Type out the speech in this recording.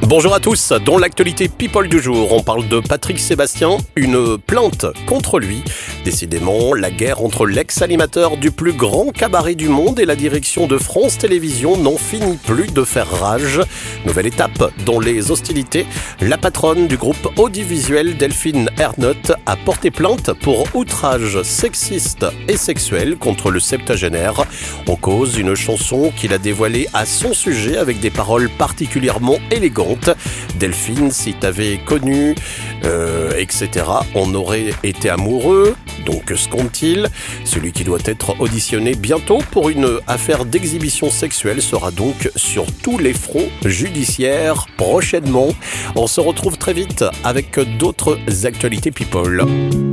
Bonjour à tous, dans l'actualité People du jour, on parle de Patrick Sébastien, une plainte contre lui. Décidément, la guerre entre l'ex-animateur du plus grand cabaret du monde et la direction de France Télévisions n'en finit plus de faire rage. Nouvelle étape dans les hostilités, la patronne du groupe audiovisuel Delphine Ernotte a porté plainte pour outrage sexiste et sexuel contre le septuagénaire. En cause, une chanson qu'il a dévoilée à son sujet avec des paroles particulièrement élégantes. Delphine, si t'avais connu, etc., on aurait été amoureux. Donc que se compte-t-il ? Celui qui doit être auditionné bientôt pour une affaire d'exhibition sexuelle sera donc sur tous les fronts judiciaires prochainement. On se retrouve très vite avec d'autres actualités People.